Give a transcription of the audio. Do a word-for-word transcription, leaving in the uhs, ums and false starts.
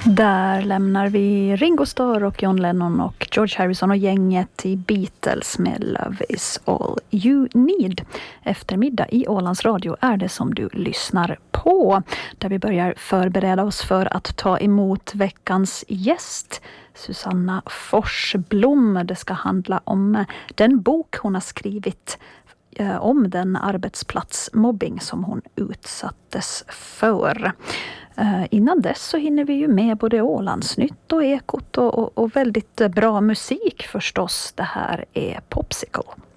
Där lämnar vi Ringo Starr och John Lennon och George Harrison och gänget i Beatles med Love is all you need. Eftermiddag i Ålands Radio är det som du lyssnar på. Där vi börjar förbereda oss för att ta emot veckans gäst. Susanna Forsblom. Det ska handla om den bok hon har skrivit om den arbetsplatsmobbing som hon utsattes för. Uh, innan dess så hinner vi ju med både Ålandsnytt och Ekot och, och, och väldigt bra musik förstås. Det här är Popsicle.